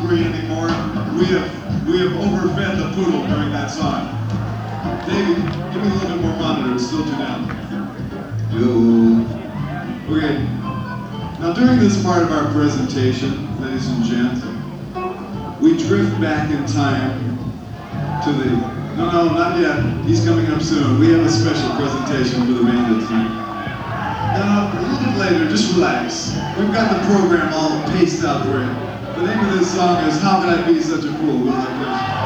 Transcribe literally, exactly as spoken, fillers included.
hungry anymore. We have we have overfed the poodle during that song. David, give me a little bit more monitor. It's still too down. Yo. Okay. Now during this part of our presentation, ladies and gents, we drift back in time to the. No, no, not yet. He's coming up soon. We have a special presentation for the band tonight. No, no, a little bit later. Just relax. We've got the program all paced out for you. The name of this song is "How Can I Be Such a Fool?" We'll like this.